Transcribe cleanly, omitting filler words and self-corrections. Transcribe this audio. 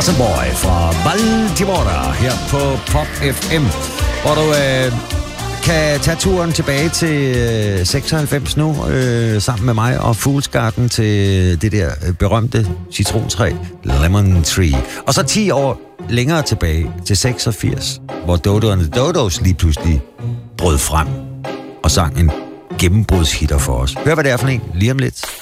Boy fra Baltimore her på Pop FM, hvor du kan tage turen tilbage til 96 nu, sammen med mig og Fools Garden til det der berømte citrontræ, Lemon Tree. Og så 10 år længere tilbage til 86, hvor Dodo and the Dodos lige pludselig brød frem og sang en gennembrudshitter for os. Hør, hvad det er for en lige om lidt.